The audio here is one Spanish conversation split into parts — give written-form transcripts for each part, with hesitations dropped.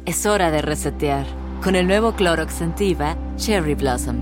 Es hora de resetear con el nuevo Clorox Scentiva Cherry Blossom.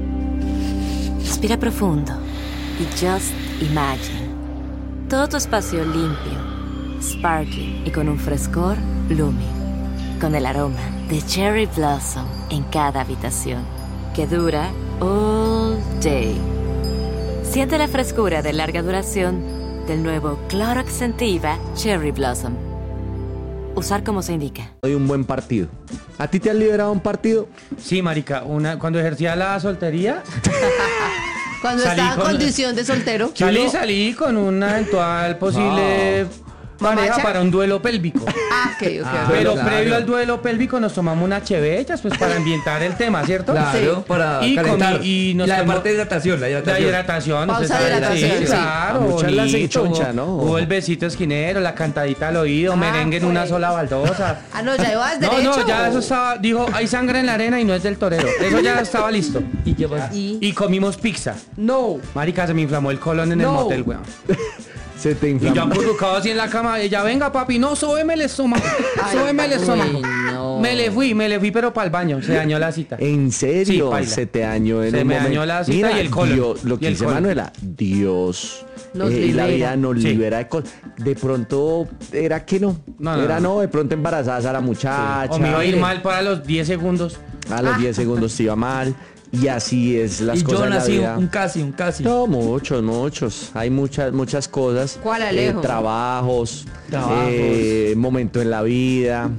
Respira profundo y just imagine. Todo tu espacio limpio, sparkling y con un frescor blooming. Con el aroma de Cherry Blossom en cada habitación, que dura all day. Siente la frescura de larga duración del nuevo Clorox Scentiva Cherry Blossom. Usar como se indica. Hay un buen partido. ¿A ti te han liberado un partido? Sí, marica, cuando ejercía la soltería. Cuando estaba en condición de soltero. Salí con una eventual posible pareja ¿Mamacha? para un duelo pélvico. Ok. Pero claro. previo al duelo pélvico nos tomamos unas chevetas pues para ambientar el tema, ¿cierto? Claro, Sí. para Y calentar. y nos la tomó- parte de hidratación, la hidratación. La hidratación. Pausa usted de sabe, hidratación, sí, sí. claro. A muchas la bonito. choncha, ¿no? Hubo el besito esquinero, la cantadita al oído, merengue en una pues. sola baldosa. Ah, no, ya ibas No, derecho. ya eso estaba, dijo, hay sangre en la arena y no es del torero. Eso ya estaba listo. ¿Y qué pasa? Y comimos pizza. No. Marica, se me inflamó el colon en el No. motel, weón. Se te Y yo inflama. acurrucado así en la cama, ella, venga papi, no, súbeme el estómago, súbeme el estómago. no. Me le fui, pero para el baño, se dañó la cita. ¿En serio? Sí, paila. Se te dañó en Se un me momento. dañó la cita y el colon. Lo Y que el dice colon. Manuela, Dios. Nos y la libera. vida nos Sí. libera de cosas. De pronto, era que no. No, Era no. de pronto embarazadas a la muchacha. O me iba a ir Mire, mal para los 10 segundos. A los 10 segundos te iba mal. Y así es las Y cosas yo de la nací vida. un casi. No, muchos. Hay muchas cosas. ¿Cuál, Alejo? Trabajos, Trabajos. momento en la vida,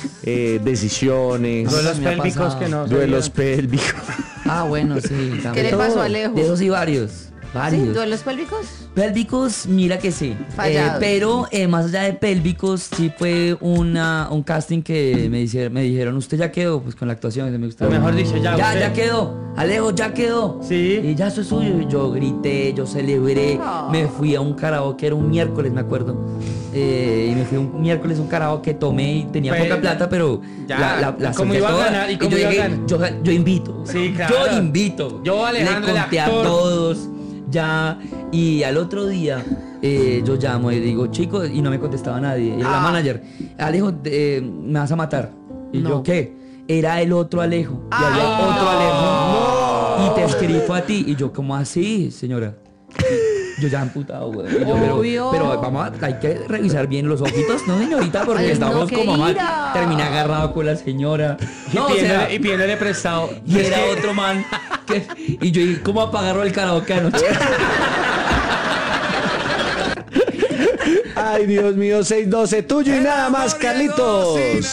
decisiones, Duelos me ha pélvicos pasado. que no. se duelos vieron. pélvicos. Ah, bueno, sí. ¿Qué también. le pasó Todo. a Alejo? De esos y varios. ¿Sí? Varios. ¿Duelos pélvicos? Pélvicos, mira que sí. Fallados. Pero más allá de pélvicos, sí fue un casting que me dijeron, usted ya quedó, pues con la actuación, me gustó. O mejor dicho, ya, usted. Ya quedó. Alejo, ya quedó. Sí. Y ya eso es suyo. Y yo grité, yo celebré. Oh. Me fui a un karaoke, era un miércoles, me acuerdo. Y me fui un miércoles a un karaoke, tomé y tenía Pues, poca plata, pero ya, la ¿cómo solté iba a toda. ganar? ¿Y cómo yo iba a dije, ganar? yo invito. Sí, claro. Yo invito. Yo, Alejandro, le el conté actor. a todos. Ya, y al otro día yo llamo y digo, chicos, y no me contestaba nadie. Era la manager, Alejo, me vas a matar. Y No. yo, ¿qué? Era el otro Alejo. Y había otro Alejo. Y te escribo a ti. Y yo, ¿cómo así, señora? Yo ya amputado, güey. Y yo, Obvio. pero vamos hay que revisar bien los ojitos, ¿no, señorita? Porque Ay, no, estamos qué como mal. ira. Terminé agarrado con la señora. No, o sea, Y pidiéndole prestado. y era otro man. Y yo, ¿y cómo apagarlo el karaoke anoche? Ay, Dios mío, 612, tuyo y nada más, Carlitos.